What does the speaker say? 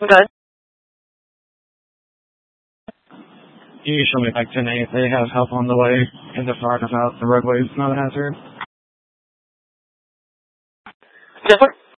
Okay. You show me back 10-8. They have help on the way and they're talking about the roadway is not a hazard. Yes, sir.